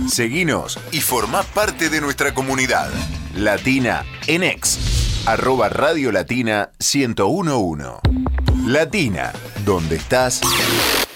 Seguinos y formá parte de nuestra comunidad. Latina en X, @Radio Latina 1011. Latina, donde estás